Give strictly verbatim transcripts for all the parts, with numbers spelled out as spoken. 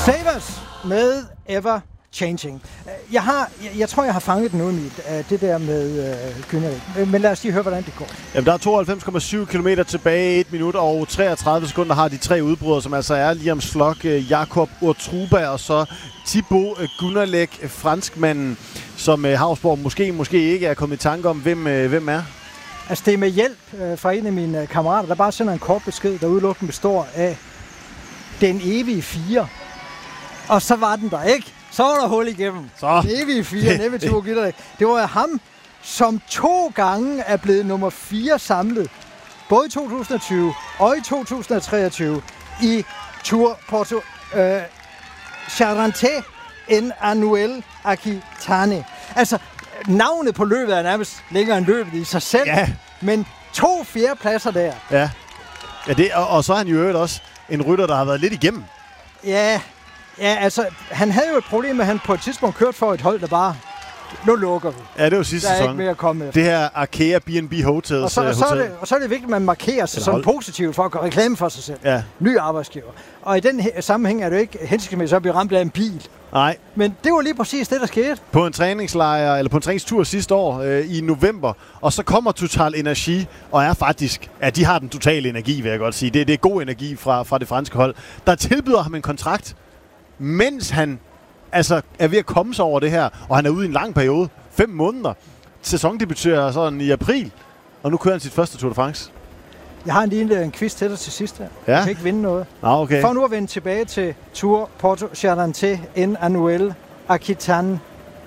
Savers med Ever Changing. Jeg, har, jeg, jeg tror, jeg har fanget den ud mit, det der med øh, Günnerik. Men lad os lige høre, hvordan det går. Jamen, der er tooghalvfems komma syv kilometer tilbage. et minut og treogtredive sekunder har de tre udbrydere, som altså er Liam Slock, Jakob Urtruba og så Thibaut Günnerlech, franskmanden, som øh, Hausborg måske, måske ikke er kommet i tanke om, hvem, øh, hvem er. Altså, det er med hjælp øh, fra en af mine kammerater, der bare sender en kort besked, der udelukkende består af den evige fire. Og så var den der ikke. Så var der hul igennem. Så. Den evige fire, nemlig Thibaut Günnerlech. Det var ham, som to gange er blevet nummer fire samlet. Både i to tusind og tyve og i to tusind og treogtyve i Tour Porto øh, Charente en Annuel Aquitane. Altså, navnet på løbet er nærmest længere end løbet i sig selv. Ja. Men to fjerdepladser der. Ja, ja det, og, og så er han jo også en rytter, der har været lidt igennem. Ja, ja, altså, han havde jo et problem med, at han på et tidspunkt kørte for et hold, der bare, nu lukker vi. Ja, det var sidste sæson. Der er sæson. ikke mere at komme efter. Det her Arkea B and B Hotels og så, og, så hotel. er det, og så er det vigtigt, at man markerer sig som positivt for at gøre reklame for sig selv. Ja. Ny arbejdsgiver. Og i den he- sammenhæng er det jo ikke hensigtsmæssigt at blive ramt af en bil. Nej. Men det var lige præcis det, der skete. På en træningslejr, eller på en træningstur sidste år øh, i november, og så kommer Total Energi, og er faktisk, ja, de har den totale energi, vil jeg godt sige. Det, det er god energi fra, fra det franske hold. Der tilbyder ham en kontrakt, mens han altså er ved at komme sig over det her, og han er ude i en lang periode. Fem måneder. Sæsondebuterer sådan i april, og nu kører han sit første Tour de France. Jeg har en lille en quiz til dig til sidst her. Ja. Jeg kan ikke vinde noget. Nå, okay. For nu at vende tilbage til Tour Porto Charente en Annuel Aquitane.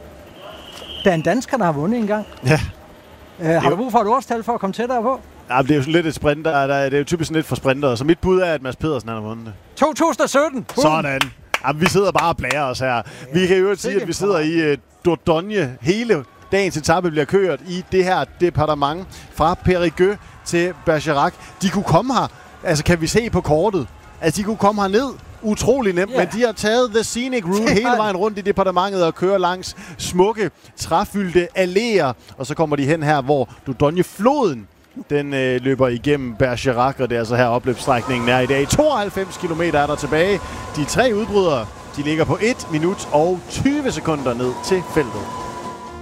Der er en dansker, der har vundet en gang. Ja. Uh, har du brug for et årstal for at komme tættere på? Ja, det er jo sådan lidt et sprinter. Der er, det er jo typisk sådan lidt for sprinter. Så mit bud er, at Mads Pedersen han har vundet det. to tusind og sytten. Boom. Sådan. Jamen, vi sidder bare og blærer os her. Ja, vi kan jo sige, at vi sidder i uh, Dordogne. Hele dagens etape bliver kørt i det her departement fra Périgueux til Bergerac. De kunne komme her. Altså, kan vi se på kortet? Altså, de kunne komme her ned. Utrolig nemt, yeah. Men de har taget The Scenic Route hele vejen rundt i departementet og kører langs smukke, træfyldte alléer. Og så kommer de hen her, hvor Dordogne-floden den øh, løber igennem Bergerac, og det er altså her opløbsstrækningen er i dag. tooghalvfems kilometer er der tilbage. De tre udbrydere, de ligger på et minut og tyve sekunder ned til feltet.